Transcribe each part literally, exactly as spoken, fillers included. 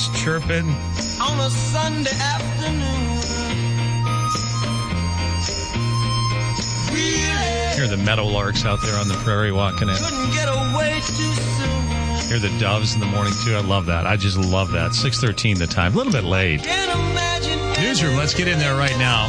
Larks chirping. On a Sunday afternoon. Really? Hear the meadowlarks out there on the prairie walking in. Couldn't get away too soon. Hear the doves in the morning, too. I love that. I just love that. six thirteen the time. A little bit late. Can't imagine. Newsroom, let's get in there right now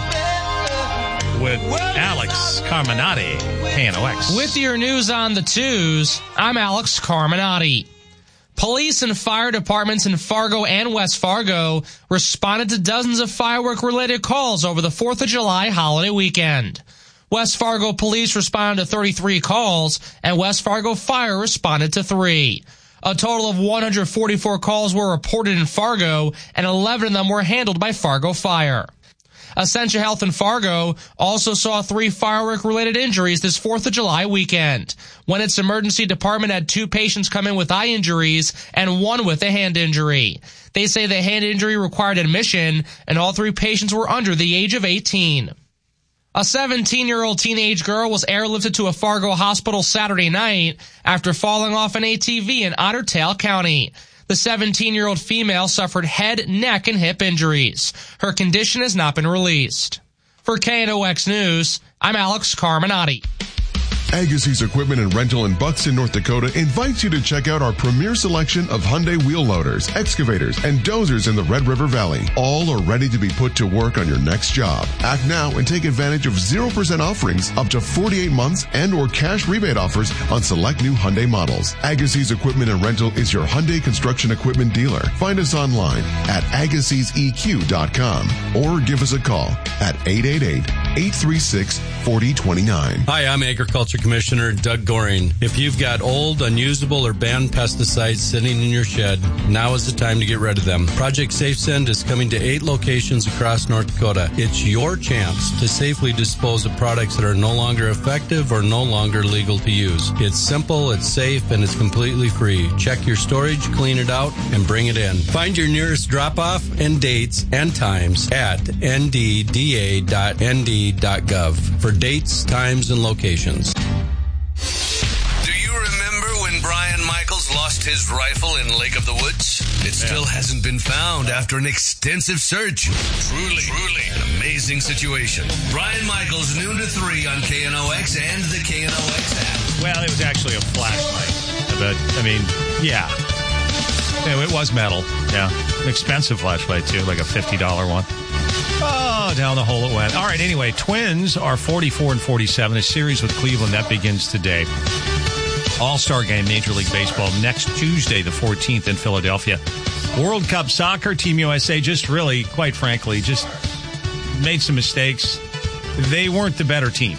with Alex Carminati, K N O X. With your news on the twos, I'm Alex Carminati. Police and fire departments in Fargo and West Fargo responded to dozens of firework-related calls over the fourth of July holiday weekend. West Fargo police responded to thirty-three calls, and West Fargo Fire responded to three. A total of one hundred forty-four calls were reported in Fargo, and eleven of them were handled by Fargo Fire. Essentia Health in Fargo also saw three firework-related injuries this fourth of July weekend, when its emergency department had two patients come in with eye injuries and one with a hand injury. They say the hand injury required admission, and all three patients were under the age of eighteen. A seventeen-year-old teenage girl was airlifted to a Fargo hospital Saturday night after falling off an A T V in Otter Tail County. The seventeen-year-old female suffered head, neck, and hip injuries. Her condition has not been released. For K N O X News, I'm Alex Carminati. Agassiz Equipment and Rental in Buxton, North Dakota invites you to check out our premier selection of Hyundai wheel loaders, excavators, and dozers in the Red River Valley. All are ready to be put to work on your next job. Act now and take advantage of zero percent offerings up to forty-eight months and or cash rebate offers on select new Hyundai models. Agassiz Equipment and Rental is your Hyundai construction equipment dealer. Find us online at agassiz e q dot com or give us a call at eight eight eight, eight three six, four zero two nine. Hi, I'm Agriculture Commissioner Doug Goring. If you've got old, unusable, or banned pesticides sitting in your shed, now is the time to get rid of them. Project SafeSend is coming to eight locations across North Dakota. It's your chance to safely dispose of products that are no longer effective or no longer legal to use. It's simple, it's safe, and it's completely free. Check your storage, clean it out, and bring it in. Find your nearest drop-off and dates and times at n d d a dot n d dot gov for dates, times, and locations. Do you remember when Brian Michaels lost his rifle in Lake of the Woods? It still yeah. hasn't been found after an extensive search. Truly, truly an amazing situation. Brian Michaels, noon to three on K N O X and the K N O X app. Well, it was actually a flashlight. But, I mean, yeah. yeah. It was metal. Yeah. An expensive flashlight, too, like a fifty dollars one. Oh, down the hole it went. All right, anyway, Twins are forty-four and forty-seven. A series with Cleveland that begins today. All-Star game, Major League Baseball, next Tuesday, the fourteenth in Philadelphia. World Cup Soccer, Team U S A just really, quite frankly, just made some mistakes. They weren't the better team.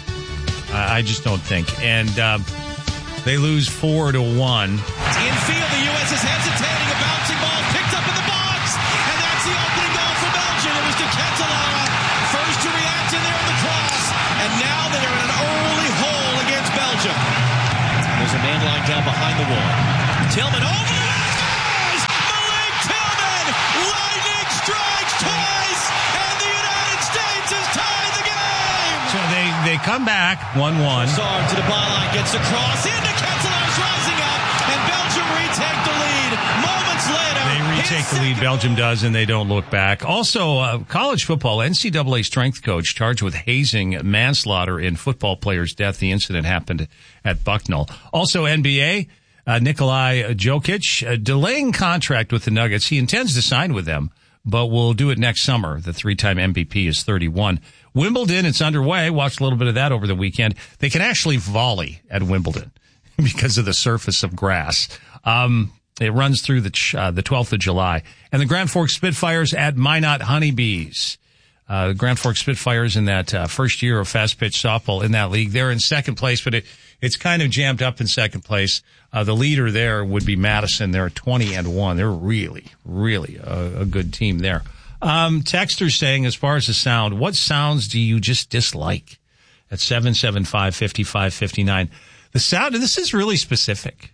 I just don't think. And uh, they lose four to one. Infield, the U S is hesitating. A bouncing ball picked up in the box. And that's the opening goal for Belgium. It was De Ketelaere, first to react in there on the cross. And now they're in an early hole against Belgium. There's a man lying down behind the wall. Tillman over the Masters! Malik Tillman! Lightning strikes twice! And the United States has tied the game! So they, they come back one one. Sarr to the byline, gets across into Ketelaere's rising up, and Belgium retake the lead. Moments later, they retake the lead. Belgium does, and they don't look back. Also, uh, college football, N C double A strength coach charged with hazing manslaughter in football player's death. The incident happened at Bucknell. Also, N B A, uh, Nikolai Jokic uh, delaying contract with the Nuggets. He intends to sign with them, but will do it next summer. The three-time M V P is thirty-one. Wimbledon, it's underway. Watched a little bit of that over the weekend. They can actually volley at Wimbledon because of the surface of grass. Um, it runs through the uh, the twelfth of July. And the Grand Forks Spitfires at Minot Honeybees. Uh, the Grand Forks Spitfires in that uh, first year of fast pitch softball in that league. They're in second place, but it, it's kind of jammed up in second place. Uh, the leader there would be Madison. They're twenty and one. They're really, really a, a good team there. Um, texters saying, as far as the sound, what sounds do you just dislike? At seven seven five, five five five nine. The sound, and this is really specific.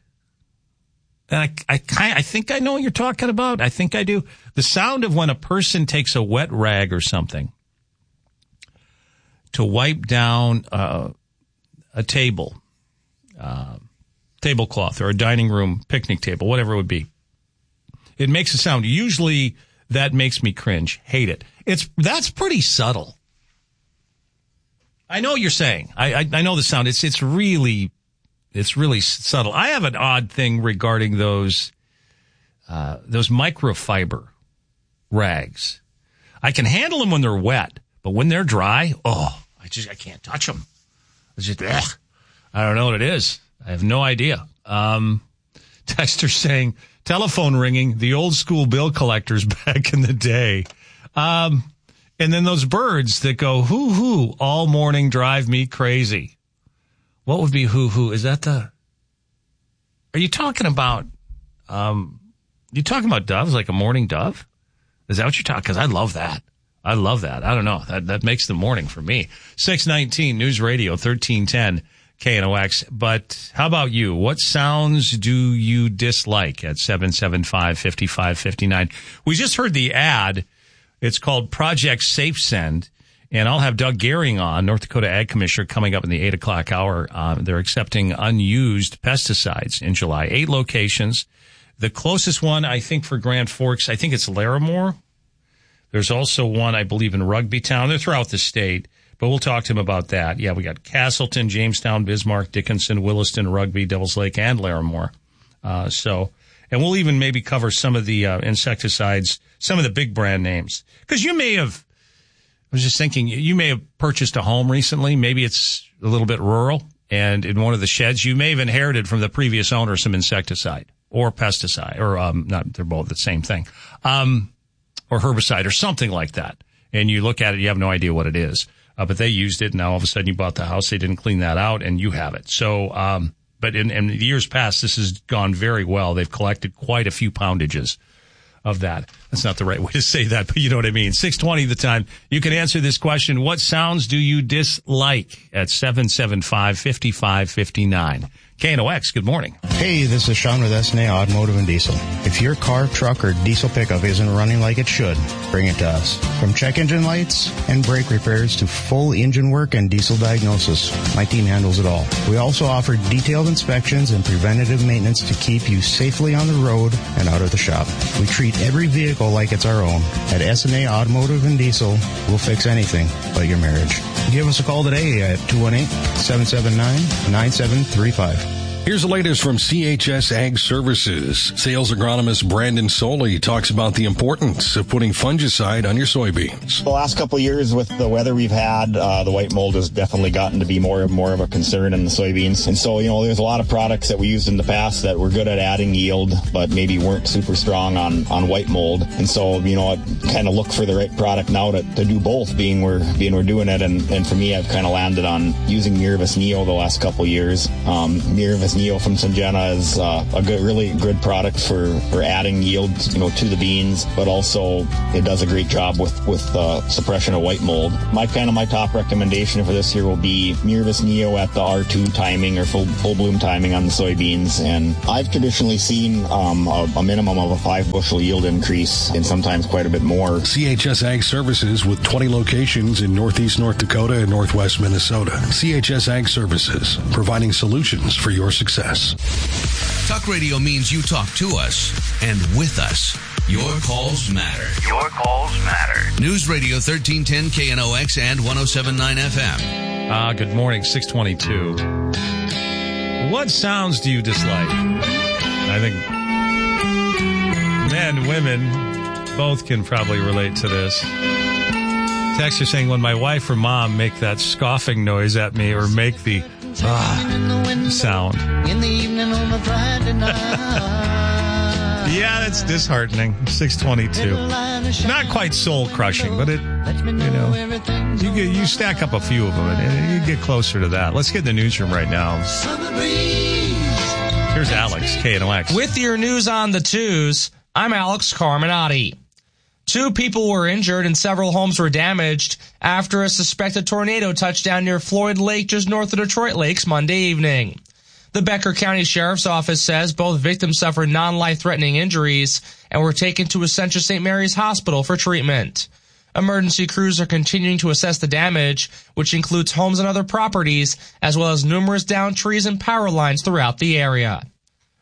And I, I kind, I think I know what you're talking about. I think I do. The sound of when a person takes a wet rag or something to wipe down, uh, a table, uh, tablecloth or a dining room picnic table, whatever it would be. It makes a sound. Usually that makes me cringe. Hate it. It's that's pretty subtle. I know what you're saying. I, I I know the sound. It's it's really it's really subtle. I have an odd thing regarding those uh, those microfiber rags. I can handle them when they're wet, but when they're dry, oh, I just I can't touch them. It's just ugh. I don't know what it is. I have no idea. Um, Texter saying telephone ringing, the old school bill collectors back in the day. Um, and then those birds that go hoo hoo all morning drive me crazy. What would be hoo hoo? Is that the, are you talking about, um, you talking about doves, like a morning dove? Is that what you're talking? Cause I love that. I love that. I don't know. That, that makes the morning for me. six nineteen News Radio, thirteen ten K N O X. But how about you? What sounds do you dislike at seven seven five, five five five nine? We just heard the ad. It's called Project Safe Send. And I'll have Doug Gehring on, North Dakota Ag Commissioner, coming up in the eight o'clock hour. Uh, they're accepting unused pesticides in July. Eight locations. The closest one, I think, for Grand Forks, I think it's Larimore. There's also one, I believe, in Rugby Town. They're throughout the state, but we'll talk to him about that. Yeah, we got Castleton, Jamestown, Bismarck, Dickinson, Williston, Rugby, Devils Lake, and Larimore. Uh, so, and we'll even maybe cover some of the uh, insecticides, some of the big brand names. Because you may have, I was just thinking, you may have purchased a home recently. Maybe it's a little bit rural, and in one of the sheds, you may have inherited from the previous owner some insecticide or pesticide, or um, not, they're both the same thing. Um, or herbicide or something like that. And you look at it, you have no idea what it is. Uh, but they used it, and now all of a sudden you bought the house, they didn't clean that out, and you have it. So, um, but in, in the years past, this has gone very well. They've collected quite a few poundages of that. That's not the right way to say that, but you know what I mean. six twenty the time. You can answer this question. What sounds do you dislike at seven seven five, five five five nine? K N O X, good morning. Hey, this is Sean with S N A Automotive and Diesel. If your car, truck, or diesel pickup isn't running like it should, bring it to us. From check engine lights and brake repairs to full engine work and diesel diagnosis, my team handles it all. We also offer detailed inspections and preventative maintenance to keep you safely on the road and out of the shop. We treat every vehicle like it's our own. At S N A Automotive and Diesel, we'll fix anything but your marriage. Give us a call today at two one eight, seven seven nine, nine seven three five. Here's the latest from C H S Ag Services. Sales agronomist Brandon Soley talks about the importance of putting fungicide on your soybeans. The last couple of years with the weather we've had, uh, the white mold has definitely gotten to be more and more of a concern in the soybeans. And so, you know, there's a lot of products that we used in the past that were good at adding yield, but maybe weren't super strong on, on white mold. And so, you know, I kind of look for the right product now to, to do both, being we're, being we're doing it. And, and for me, I've kind of landed on using Miravis Neo the last couple of years. Um, Miravis Neo from Syngenta is uh, a good, really good product for, for adding yield, you know, to the beans, but also it does a great job with with uh, suppression of white mold. My kind of my top recommendation for this year will be Miravis Neo at the R two timing or full full bloom timing on the soybeans, and I've traditionally seen um, a, a minimum of a five bushel yield increase, and sometimes quite a bit more. C H S Ag Services with twenty locations in Northeast North Dakota and Northwest Minnesota. C H S Ag Services, providing solutions for your success. Talk radio means you talk to us and with us. Your calls matter. Your calls matter. News Radio thirteen ten K N O X and one oh seven point nine F M. Ah, uh, good morning, six twenty-two. What sounds do you dislike? I think men, women, both can probably relate to this. Texter saying, when my wife or mom make that scoffing noise at me or make the ah sound. In the evening on a Friday night. Yeah, that's disheartening. six twenty-two. Not quite soul crushing, but it, you know, you get, you stack up a few of them and you get closer to that. Let's get in the newsroom right now. Here's Alex, K N O X. With your news on the twos, I'm Alex Carminati. Two people were injured and several homes were damaged after a suspected tornado touched down near Floyd Lake just north of Detroit Lakes Monday evening. The Becker County Sheriff's Office says both victims suffered non-life-threatening injuries and were taken to Essentia Saint Mary's Hospital for treatment. Emergency crews are continuing to assess the damage, which includes homes and other properties, as well as numerous downed trees and power lines throughout the area.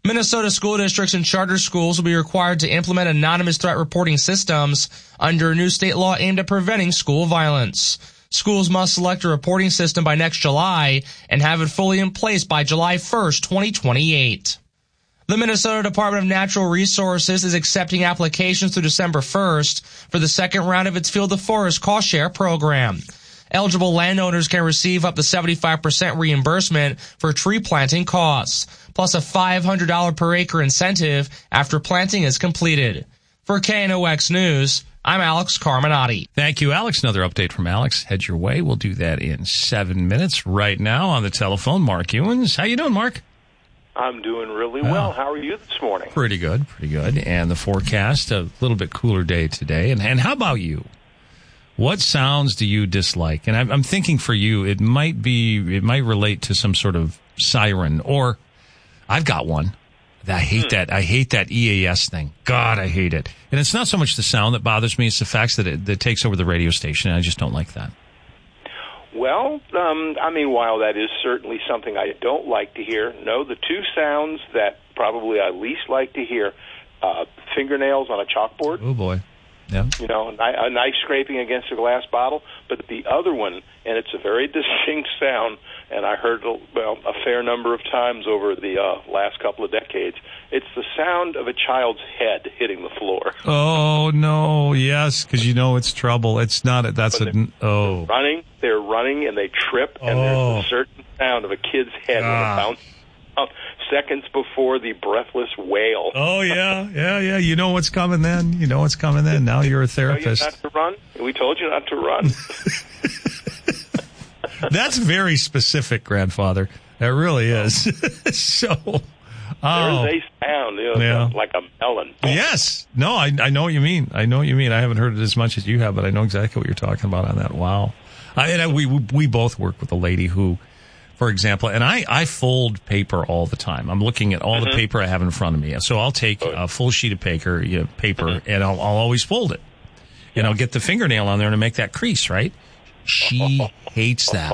Minnesota school districts and charter schools will be required to implement anonymous threat reporting systems under a new state law aimed at preventing school violence. Schools must select a reporting system by next July and have it fully in place by July first, twenty twenty-eight. The Minnesota Department of Natural Resources is accepting applications through December first for the second round of its Field of Forest Cost Share program. Eligible landowners can receive up to seventy-five percent reimbursement for tree planting costs, plus a five hundred dollars per acre incentive after planting is completed. For K N O X News, I'm Alex Carminati. Thank you, Alex. Another update from Alex. Head your way. We'll do that in seven minutes. Right now on the telephone, Mark Ewens. How you doing, Mark? I'm doing really well. Oh. How are you this morning? Pretty good, pretty good. And the forecast, a little bit cooler day today. And, and how about you? What sounds do you dislike? And I'm, I'm thinking for you, it might be, it might relate to some sort of siren, or I've got one. I hate Hmm. that. I hate that E A S thing. God, I hate it. And it's not so much the sound that bothers me; it's the fact that it that takes over the radio station. And I just don't like that. Well, um, I mean, while that is certainly something I don't like to hear, no, the two sounds that probably I least like to hear, uh, fingernails on a chalkboard. Oh, boy. Yeah. You know, a, ni- a knife scraping against a glass bottle. But the other one, and it's a very distinct sound, and I heard well a fair number of times over the uh, last couple of decades, it's the sound of a child's head hitting the floor. Oh, no. Yes, because you know it's trouble. It's not, a, that's a, oh. Running, they're running, and they trip, and Oh. there's a certain sound of a kid's head when Ah. it bounces up seconds before the breathless wail. Oh, yeah, yeah, yeah. You know what's coming then. You know what's coming then. Now you're a therapist. Not to run. We told you not to run. That's very specific, grandfather. That really is. So, oh. There's a sound, you know, Yeah. like a melon. Yes. No, I, I know what you mean. I know what you mean. I haven't heard it as much as you have, but I know exactly what you're talking about on that. Wow. I, and I, we, we both work with a lady who, for example, and I, I fold paper all the time. I'm looking at all Mm-hmm. the paper I have in front of me. So I'll take a full sheet of paper, you know, paper Mm-hmm. and I'll, I'll always fold it. And I'll get the fingernail on there to make that crease, right? She hates that.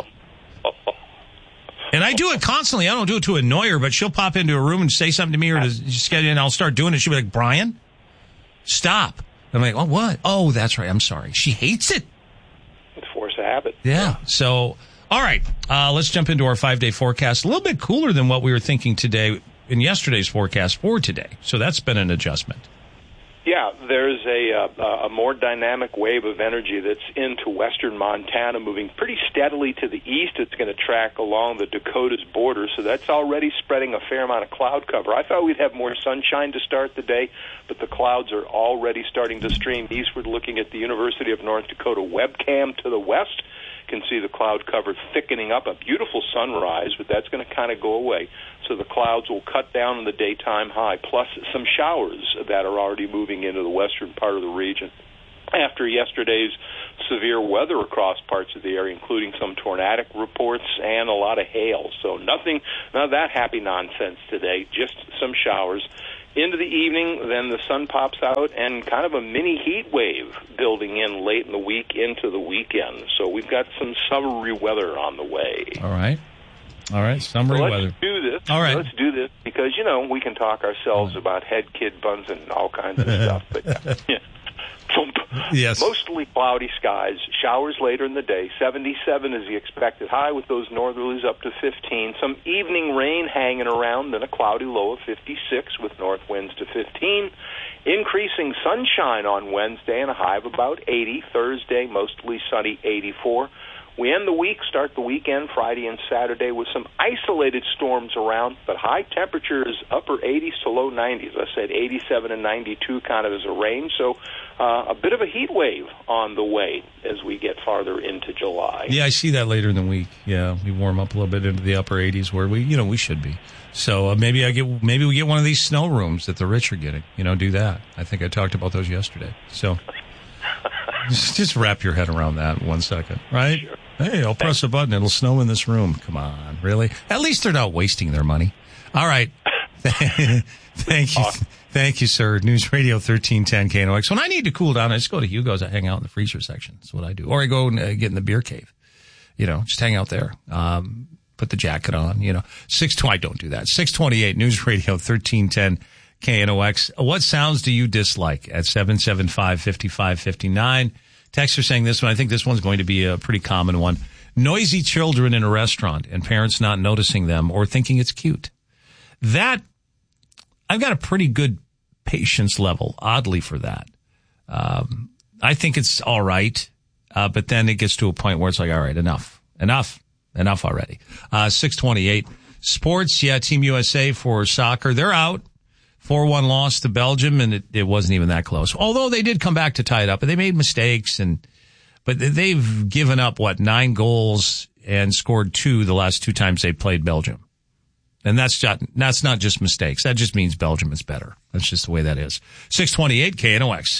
And I do it constantly. I don't do it to annoy her, but she'll pop into a room and say something to me, or to just get in, and I'll start doing it. She'll be like, "Brian, stop." I'm like, "Oh, what? Oh, that's right. I'm sorry." She hates it. It's force of habit. Yeah. So, all right, uh, let's jump into our five-day forecast. A little bit cooler than what we were thinking today in yesterday's forecast for today. So that's been an adjustment. Yeah, there's a, uh, a more dynamic wave of energy that's into western Montana, moving pretty steadily to the east. It's going to track along the Dakotas border, so that's already spreading a fair amount of cloud cover. I thought we'd have more sunshine to start the day, but the clouds are already starting to stream eastward. Looking at the University of North Dakota webcam to the west, can see the cloud cover thickening up. A beautiful sunrise, but that's going to kind of go away. So the clouds will cut down in the daytime high, plus some showers that are already moving into the western part of the region. After yesterday's severe weather across parts of the area, including some tornadic reports and a lot of hail. So nothing, none of that happy nonsense today, just some showers. Into the evening, then the sun pops out, and kind of a mini heat wave building in late in the week into the weekend. So we've got some summery weather on the way. All right. All right, summery so let's weather. do this. All right. Let's do this because, you know, we can talk ourselves about head, kid, buns, and all kinds of stuff. But yeah. Yes. Mostly cloudy skies. Showers later in the day. seventy-seven is the expected high with those northerlies up to fifteen. Some evening rain hanging around, then a cloudy low of fifty-six with north winds to fifteen. Increasing sunshine on Wednesday and a high of about eighty. Thursday, mostly sunny, eighty-four. We end the week, start the weekend, Friday and Saturday, with some isolated storms around, but high temperatures, upper eighties to low nineties. I said eighty-seven and ninety-two kind of as a range, so uh, a bit of a heat wave on the way as we get farther into July. Yeah, I see that later in the week. Yeah, we warm up a little bit into the upper eighties where we, you know, we should be. So uh, maybe I get, maybe we get one of these snow rooms that the rich are getting. You know, do that. I think I talked about those yesterday. So just, just wrap your head around that in one second, right? Sure. Hey, I'll press a button. It'll snow in this room. Come on, really? At least they're not wasting their money. All right. Thank you. Thank you, sir. News Radio thirteen ten K N O X. When I need to cool down, I just go to Hugo's. I hang out in the freezer section. That's what I do. Or I go and uh, get in the beer cave. You know, just hang out there. Um, put the jacket on, you know. six twenty, don't do that. six twenty-eight News Radio thirteen ten K N O X. What sounds do you dislike at seven seven five, five five five nine? Texts are saying this one. I think this one's going to be a pretty common one. Noisy children in a restaurant and parents not noticing them or thinking it's cute. That, I've got a pretty good patience level, oddly, for that. Um, I think it's all right, uh, but then it gets to a point where it's like, all right, enough, enough, enough already. Uh, six twenty-eight Sports, yeah, Team U S A for soccer, they're out. four one loss to Belgium, and it, it wasn't even that close. Although they did come back to tie it up, but they made mistakes, and but they've given up, what, nine goals and scored two the last two times they played Belgium. And that's not, that's not just mistakes. That just means Belgium is better. That's just the way that is. six twenty-eight K N O X.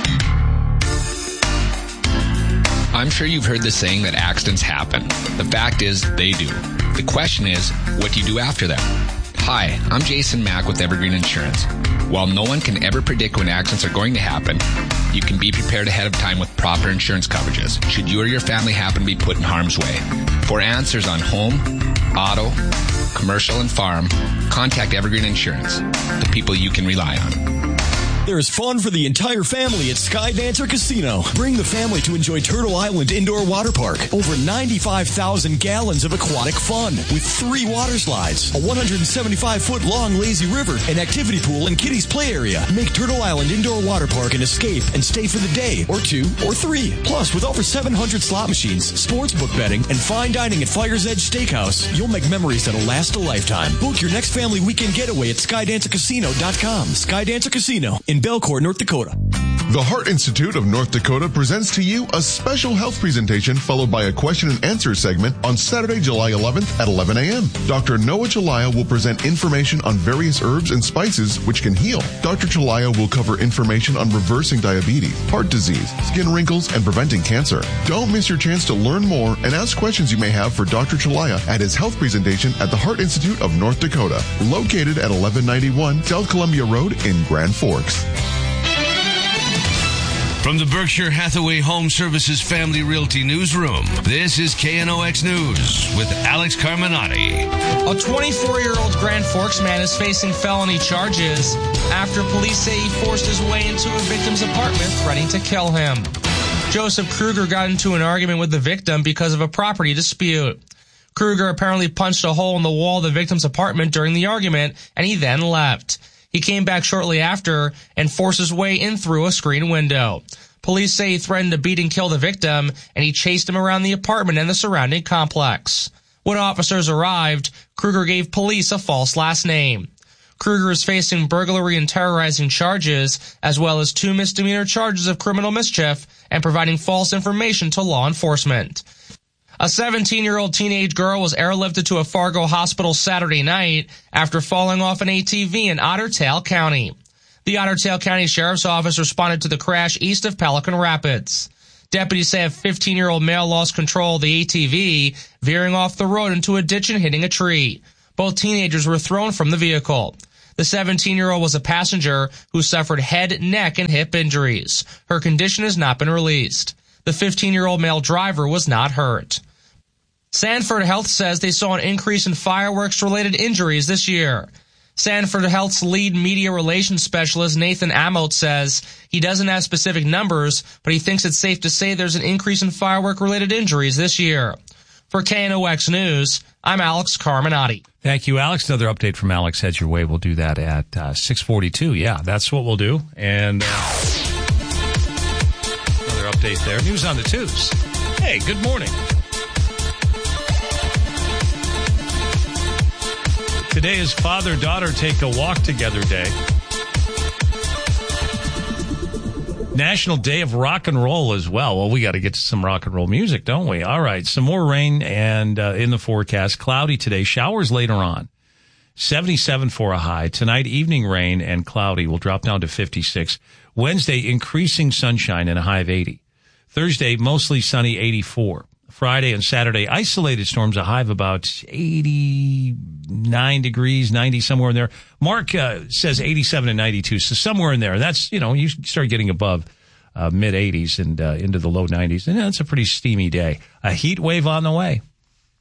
I'm sure you've heard the saying that accidents happen. The fact is, they do. The question is, what do you do after them? Hi, I'm Jason Mack with Evergreen Insurance. While no one can ever predict when accidents are going to happen, you can be prepared ahead of time with proper insurance coverages should you or your family happen to be put in harm's way. For answers on home, auto, commercial, and farm, contact Evergreen Insurance, the people you can rely on. There is fun for the entire family at Skydancer Casino. Bring the family to enjoy Turtle Island Indoor Water Park. Over ninety-five thousand gallons of aquatic fun with three water slides, a one hundred seventy-five foot long lazy river, an activity pool, and kiddies play area. Make Turtle Island Indoor Water Park an escape and stay for the day or two or three. Plus, with over seven hundred slot machines, sportsbook betting, and fine dining at Fire's Edge Steakhouse, you'll make memories that'll last a lifetime. Book your next family weekend getaway at skydancer casino dot com. Skydancer Casino in Belcourt, North Dakota. The Heart Institute of North Dakota presents to you a special health presentation followed by a question and answer segment on Saturday, July eleventh at eleven a.m. Doctor Noah Chalaya will present information on various herbs and spices which can heal. Doctor Chalaya will cover information on reversing diabetes, heart disease, skin wrinkles, and preventing cancer. Don't miss your chance to learn more and ask questions you may have for Doctor Chalaya at his health presentation at the Heart Institute of North Dakota, located at eleven ninety-one South Columbia Road in Grand Forks. From the Berkshire Hathaway Home Services Family Realty Newsroom, this is K N O X News with Alex Carminati. A twenty-four-year-old Grand Forks man is facing felony charges after police say he forced his way into a victim's apartment, threatening to kill him. Joseph Kruger got into an argument with the victim because of a property dispute. Kruger apparently punched a hole in the wall of the victim's apartment during the argument, and he then left. He came back shortly after and forced his way in through a screen window. Police say he threatened to beat and kill the victim, and he chased him around the apartment and the surrounding complex. When officers arrived, Kruger gave police a false last name. Kruger is facing burglary and terrorizing charges, as well as two misdemeanor charges of criminal mischief and providing false information to law enforcement. A seventeen-year-old teenage girl was airlifted to a Fargo hospital Saturday night after falling off an A T V in Otter Tail County. The Otter Tail County Sheriff's Office responded to the crash east of Pelican Rapids. Deputies say a fifteen-year-old male lost control of the A T V, veering off the road into a ditch and hitting a tree. Both teenagers were thrown from the vehicle. The seventeen-year-old was a passenger who suffered head, neck, and hip injuries. Her condition has not been released. The fifteen-year-old male driver was not hurt. Sanford Health says they saw an increase in fireworks-related injuries this year. Sanford Health's lead media relations specialist, Nathan Amott, says he doesn't have specific numbers, but he thinks it's safe to say there's an increase in firework-related injuries this year. For K N O X News, I'm Alex Carminati. Thank you, Alex. Another update from Alex heads your way. We'll do that at uh, six forty-two. Yeah, that's what we'll do. And uh, another update there. News on the twos. Hey, good morning. Today is Father-Daughter Take a Walk Together Day. National Day of Rock and Roll as well. Well, we got to get to some rock and roll music, don't we? All right, some more rain and uh, in the forecast. Cloudy today, showers later on. seventy-seven for a high. Tonight, evening rain and cloudy will drop down to fifty-six. Wednesday, increasing sunshine and a high of eighty. Thursday, mostly sunny, eighty-four. Friday and Saturday, isolated storms, a high of about eighty-nine degrees, ninety, somewhere in there. Mark uh, says eighty-seven and ninety-two, so somewhere in there. That's, you know, you start getting above uh, mid-eighties and uh, into the low nineties, and that's a pretty steamy day. A heat wave on the way.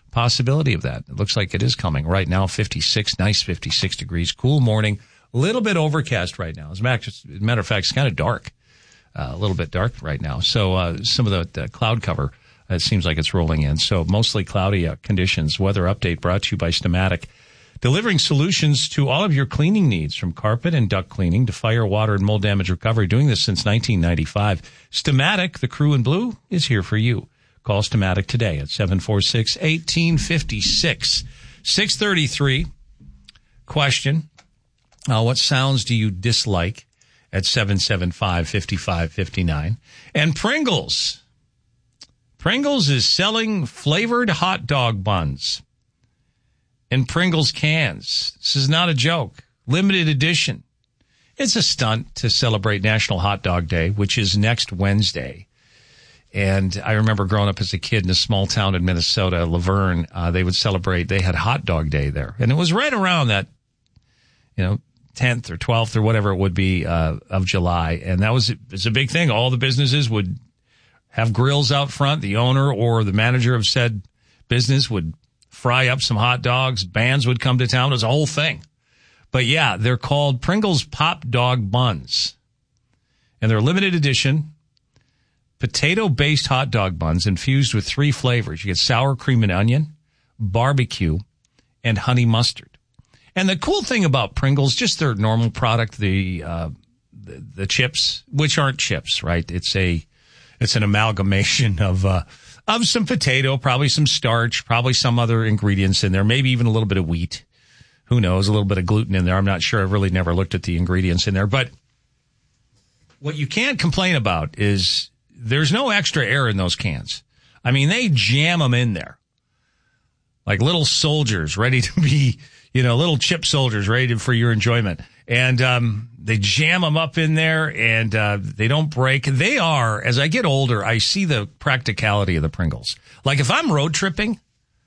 possibility of that. It looks like it is coming right now. fifty-six, nice fifty-six degrees, cool morning, a little bit overcast right now. As a matter of fact, it's kind of dark, uh, a little bit dark right now. So uh, some of the, the cloud cover, uh, it seems like it's rolling in. So mostly cloudy uh, conditions. Weather update brought to you by Stamatic, delivering solutions to all of your cleaning needs, from carpet and duct cleaning to fire, water, and mold damage recovery. Doing this since nineteen ninety-five. Stamatic, the crew in blue, is here for you. Call Stamatic today at seven four six, one eight five six. six thirty-three, question, uh, what sounds do you dislike, at seven seven five, five five five nine. And Pringles. Pringles is selling flavored hot dog buns in Pringles cans. This is not a joke. Limited edition. It's a stunt to celebrate National Hot Dog Day, which is next Wednesday. And I remember growing up as a kid in a small town in Minnesota, Laverne, uh, they would celebrate, they had Hot Dog Day there. And it was right around that, you know, tenth or twelfth or whatever it would be, uh, of July. And that was, it was a big thing. All the businesses would have grills out front. The owner or the manager of said business would fry up some hot dogs. Bands would come to town. It was a whole thing. But yeah, they're called Pringles Pop Dog Buns. And they're limited edition. Potato-based hot dog buns infused with three flavors. You get sour cream and onion, barbecue, and honey mustard. And the cool thing about Pringles, just their normal product, the uh, the, the chips, which aren't chips, right? It's a it's an amalgamation of uh, of some potato, probably some starch, probably some other ingredients in there, maybe even a little bit of wheat. Who knows? A little bit of gluten in there. I'm not sure. I've really never looked at the ingredients in there. But what you can't complain about is there's no extra air in those cans. I mean, they jam them in there like little soldiers ready to be, you know, little chip soldiers ready to, for your enjoyment. And um, they jam them up in there, and uh, they don't break. They are, as I get older, I see the practicality of the Pringles. Like if I'm road tripping,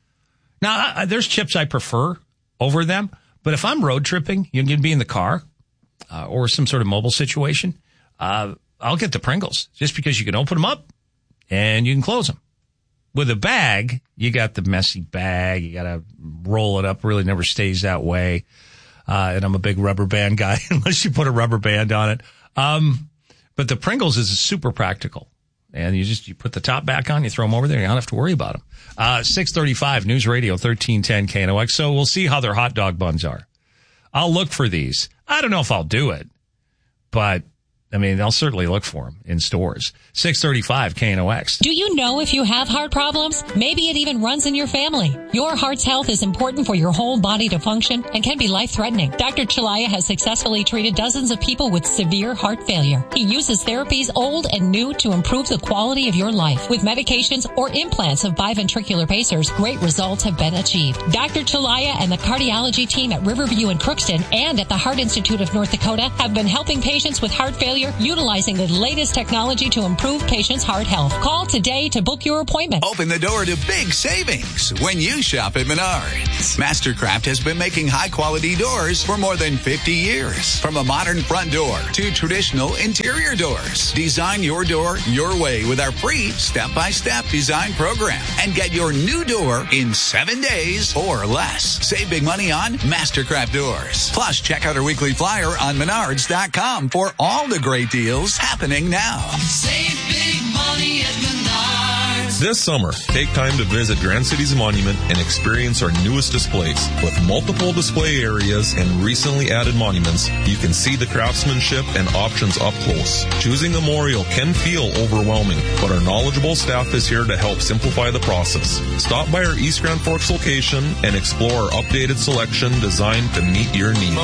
now I, there's chips I prefer over them, but if I'm road tripping, you can be in the car uh, or some sort of mobile situation, uh, I'll get the Pringles just because you can open them up and you can close them. With a bag, you got the messy bag. You got to roll it up. Really never stays that way. Uh, and I'm a big rubber band guy unless you put a rubber band on it. Um, but the Pringles is super practical. And you just, you put the top back on, you throw them over there, you don't have to worry about them. Uh, six thirty-five, News Radio, thirteen ten K N O X. So we'll see how their hot dog buns are. I'll look for these. I don't know if I'll do it, but I mean, I'll certainly look for them in stores. six thirty-five K N O X. Do you know if you have heart problems? Maybe it even runs in your family. Your heart's health is important for your whole body to function and can be life-threatening. Doctor Chalaya has successfully treated dozens of people with severe heart failure. He uses therapies old and new to improve the quality of your life. With medications or implants of biventricular pacers, great results have been achieved. Doctor Chalaya and the cardiology team at Riverview in Crookston and at the Heart Institute of North Dakota have been helping patients with heart failure utilizing the latest technology to improve patients' heart health. Call today to book your appointment. Open the door to big savings when you shop at Menards. Mastercraft has been making high-quality doors for more than fifty years. From a modern front door to traditional interior doors. Design your door your way with our free step-by-step design program and get your new door in seven days or less. Save big money on Mastercraft doors. Plus, check out our weekly flyer on menards dot com for all the great deals happening now. Save big money at Menards. This summer, take time to visit Grand Cities Monument and experience our newest displays. With multiple display areas and recently added monuments, you can see the craftsmanship and options up close. Choosing a memorial can feel overwhelming, but our knowledgeable staff is here to help simplify the process. Stop by our East Grand Forks location and explore our updated selection designed to meet your needs.